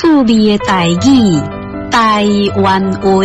趣味的台语，台湾话。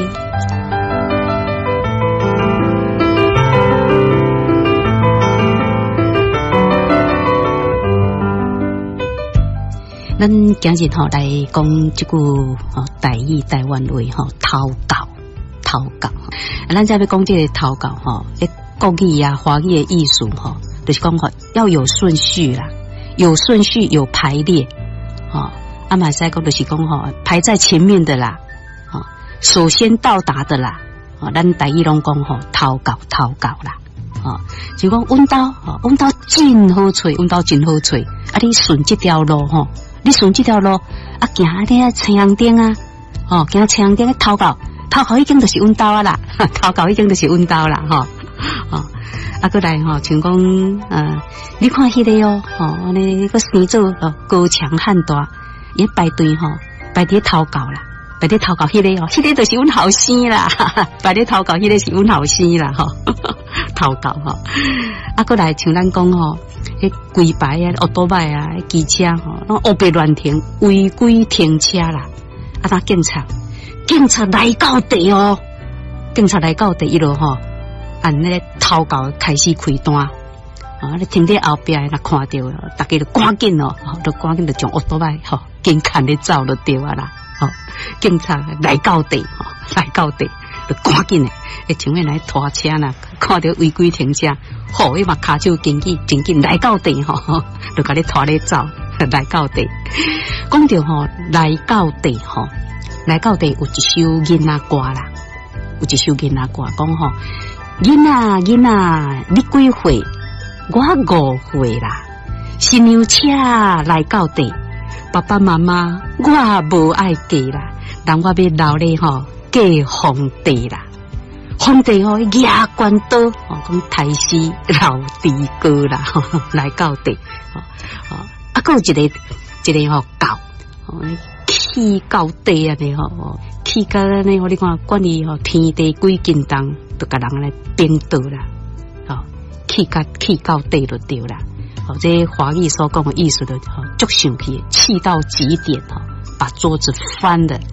咱今日来讲这句台语台湾话偷教。咱再要讲这个偷教国语啊华语的意思就是讲要有顺序啦，有顺序有排列嘛使讲就是讲排在前面的啦首先到达的啦咱台语拢讲偷教啦就讲阮兜真好找，阮兜真好找你顺这条路你顺这条路行咧青阳顶行青阳顶偷教已经就是阮兜啦偷教已经就是阮兜啦过来像讲你看迄个那个生做高强汉大也排队排伫偷教啦，排伫偷教迄个迄个就是阮后生啦排伫偷教迄个是阮后生啦偷教过来像咱讲迄规排奥多摆机车拢乌白乱停违规停车啦那警察来到地警察来到地一路按那个偷教开始开单你停在后边若看到大家就赶紧就赶紧就将奥多摆紧赶咧走就对啦警察来到地就赶紧前面来拖车啦看到违规停车伊嘛骹手紧紧来到地就甲你拖咧走来到地讲到来到地来到地有一首囡仔歌啦讲囡仔你几岁我5岁啦新娘车来到地爸爸妈妈我无爱嫁啦人我要留咧嫁皇帝啦皇帝牙关刀讲台诗老地歌啦来到地还有一个教起到地啊起到你看管理天地几斤重就甲人来颠倒啦起到地就对啦这华语所讲的意思就足上去气到极点把桌子翻了